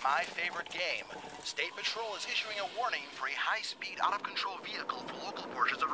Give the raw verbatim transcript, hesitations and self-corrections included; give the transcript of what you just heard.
my favorite game. State Patrol is issuing a warning for a high-speed, out-of-control vehicle for local portions of